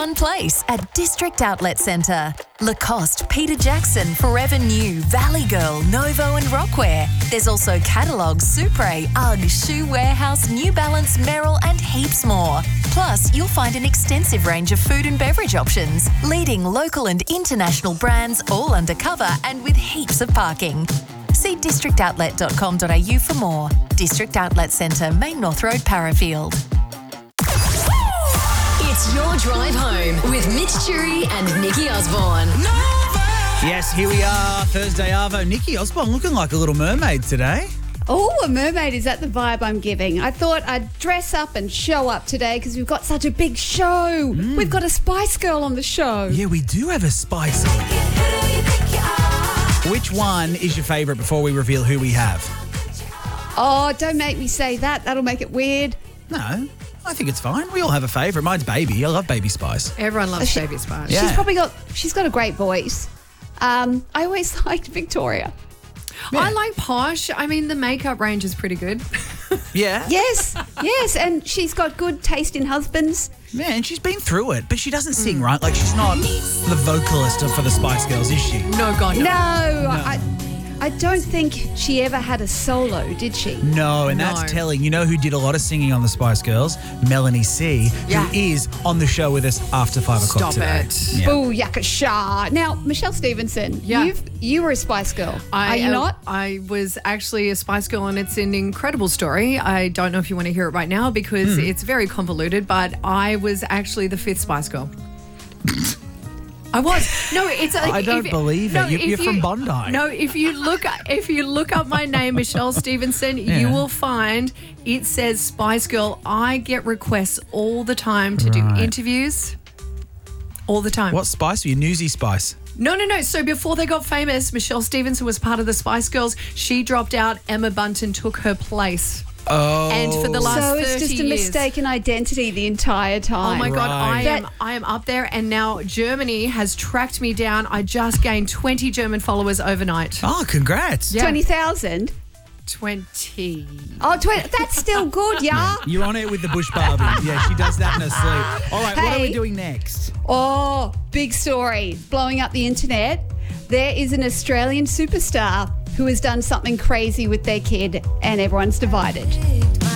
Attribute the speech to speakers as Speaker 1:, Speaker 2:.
Speaker 1: one place at District Outlet Centre. Lacoste, Peter Jackson, Forever New, Valley Girl, Novo and Rockwear. There's also Catalogue, Supre, UGG, Shoe Warehouse, New Balance, Merrill and heaps more. Plus, you'll find an extensive range of food and beverage options, leading local and international brands all undercover and with heaps of parking. See districtoutlet.com.au for more. District Outlet Centre, Main North Road, Parafield.
Speaker 2: It's your drive home with Mitch Churi and Nikki Osborne.
Speaker 3: Yes, here we are, Thursday Arvo. Nikki Osborne looking like a little mermaid today.
Speaker 4: Oh, a mermaid, is that the vibe I'm giving? I thought I'd dress up and show up today because we've got such a big show. We've got a Spice Girl on the show.
Speaker 3: Yeah, we do have a spicy. Which one is your favourite before we reveal who we have?
Speaker 4: Oh, don't make me say that. That'll make it weird.
Speaker 3: No, I think it's fine. We all have a favourite. Mine's Baby. I love Baby Spice.
Speaker 5: Everyone loves Baby Spice.
Speaker 3: Yeah.
Speaker 4: She's got a great voice. I always liked Victoria.
Speaker 3: Yeah.
Speaker 5: I like Posh. I mean, the makeup range is pretty good.
Speaker 3: Yeah.
Speaker 4: Yes, and she's got good taste in husbands.
Speaker 3: Yeah, and she's been through it, but she doesn't sing, right? Like, she's not the vocalist for the Spice Girls, is she?
Speaker 5: No, God, no.
Speaker 4: No. I don't think she ever had a solo, did she?
Speaker 3: No, and that's telling. You know who did a lot of singing on the Spice Girls? Melanie C, who is on the show with us after 5 o'clock today.
Speaker 5: Stop it.
Speaker 3: Yeah.
Speaker 4: Booyakasha. Now, Michelle Stevenson, you were a Spice Girl. Are you not?
Speaker 5: I was actually a Spice Girl, and it's an incredible story. I don't know if you want to hear it right now because it's very convoluted, but I was actually the 5th Spice Girl. I was. No, it's.
Speaker 3: I don't believe it. You're from Bondi.
Speaker 5: No, if you look up my name, Michelle Stevenson, you will find it says Spice Girl. I get requests all the time to do interviews. All the time.
Speaker 3: What Spice were you? Newsy Spice?
Speaker 5: No. So before they got famous, Michelle Stevenson was part of the Spice Girls. She dropped out. Emma Bunton took her place.
Speaker 3: Oh.
Speaker 5: And for the last 30 years.
Speaker 4: So it's just a mistaken identity the entire time.
Speaker 5: Oh my God,
Speaker 3: Right.
Speaker 5: I am up there, and now Germany has tracked me down. I just gained 20 German followers overnight.
Speaker 3: Oh, congrats.
Speaker 5: Yeah.
Speaker 4: 20,000?
Speaker 5: 20.
Speaker 4: Oh, 20. That's still good, yeah?
Speaker 3: You're on it with the Bush Barbie. Yeah, she does that in her sleep. All right, what are we
Speaker 4: Hey.
Speaker 3: doing next?
Speaker 4: Oh, big story. Blowing up the internet. There is an Australian superstar who has done something crazy with their kid, and everyone's divided.